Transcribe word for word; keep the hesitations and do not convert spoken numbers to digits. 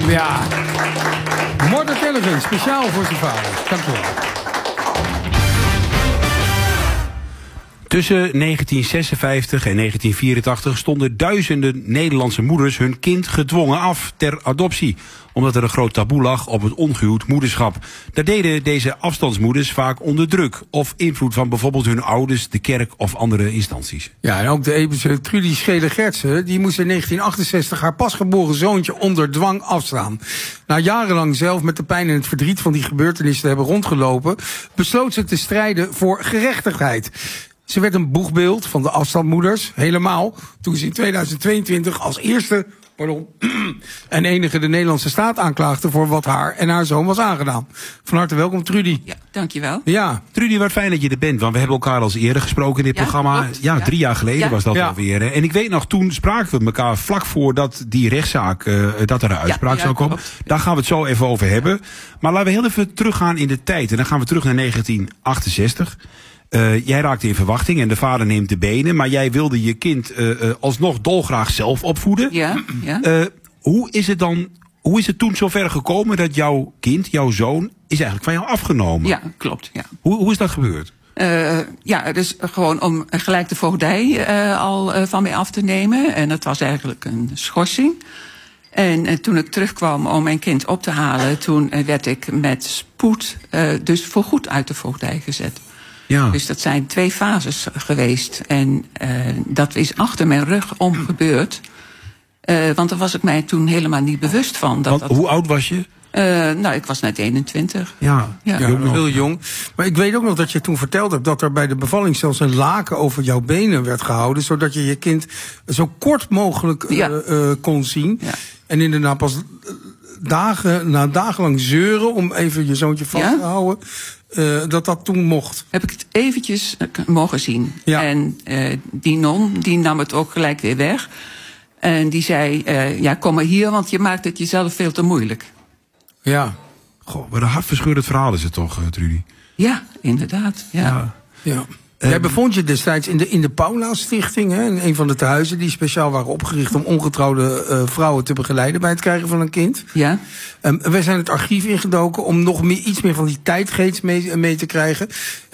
Ja. Morten Tellegen, speciaal voor zijn vader. Dank u wel. Tussen negentien zesenvijftig en negentien vierentachtig stonden duizenden Nederlandse moeders hun kind gedwongen af ter adoptie, omdat er een groot taboe lag op het ongehuwd moederschap. Daar deden deze afstandsmoeders vaak onder druk of invloed van bijvoorbeeld hun ouders, de kerk of andere instanties. Ja, en ook de epische Trudy Scheele-Gertsen, die moest in negentien achtenzestig haar pasgeboren zoontje onder dwang afstaan. Na jarenlang zelf met de pijn en het verdriet van die gebeurtenissen te hebben rondgelopen, besloot ze te strijden voor gerechtigheid. Ze werd een boegbeeld van de afstandmoeders, helemaal, toen ze in tweeduizend tweeëntwintig als eerste pardon, en enige de Nederlandse staat aanklaagde voor wat haar en haar zoon was aangedaan. Van harte welkom, Trudy. Ja, dankjewel. Ja. Trudy, wat fijn dat je er bent, want we hebben elkaar al eens eerder gesproken in dit Ja, programma. klopt. Ja, Ja. drie jaar geleden Ja. was dat Ja. alweer. Hè. En ik weet nog, toen spraken we elkaar vlak voordat die rechtszaak, uh, dat er een uitspraak ja, zou komen. klopt. Daar gaan we het zo even over hebben. Maar laten we heel even teruggaan in de tijd. En dan gaan we terug naar negentien achtenzestig. Uh, jij raakte in verwachting en de vader neemt de benen, maar jij wilde je kind uh, uh, alsnog dolgraag zelf opvoeden. Ja, ja. Uh, hoe is het dan, hoe is het toen zover gekomen dat jouw kind, jouw zoon, is eigenlijk van jou afgenomen? Ja, klopt. Ja. Hoe, hoe is dat gebeurd? Uh, ja, dus gewoon om gelijk de voogdij uh, al uh, van mij af te nemen. En dat was eigenlijk een schorsing. En uh, toen ik terugkwam om mijn kind op te halen, toen uh, werd ik met spoed uh, dus voorgoed uit de voogdij gezet. Ja. Dus dat zijn twee fases geweest. En uh, dat is achter mijn rug om gebeurd. Uh, want daar was ik mij toen helemaal niet bewust van. Dat Want, dat, hoe oud was je? uh, nou, ik was net eenentwintig. Ja, Ja. Ja, ook nog. heel jong. Maar ik weet ook nog dat je toen verteld hebt dat er bij de bevalling zelfs een laken over jouw benen werd gehouden, zodat je je kind zo kort mogelijk uh, Ja. uh, kon zien. Ja. En inderdaad pas dagen, na dagenlang zeuren om even je zoontje vast Ja. te houden, uh, dat dat toen mocht. Heb ik het eventjes uh, mogen zien. Ja. En uh, die non, die nam het ook gelijk weer weg. En die zei, uh, ja, kom maar hier, want je maakt het jezelf veel te moeilijk. Ja. Goh, wat een hartverscheurend verhaal is het toch, uh, Trudy? Ja, inderdaad. Ja. Ja. Ja. Jij bevond je destijds in de, in de Paula-stichting, hè, in een van de tehuizen die speciaal waren opgericht om ongetrouwde uh, vrouwen te begeleiden bij het krijgen van een kind. Ja. Um, wij zijn het archief ingedoken om nog meer, iets meer van die tijdgeest mee, mee te krijgen.